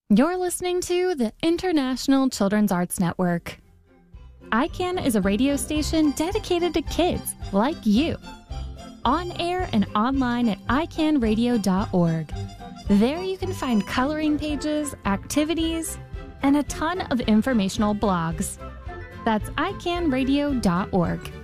You're listening to the International Children's Arts Network. ICANN is a radio station dedicated to kids like you. On air and online at icanradio.org. There you can find coloring pages, activities, and a ton of informational blogs. That's icanradio.org.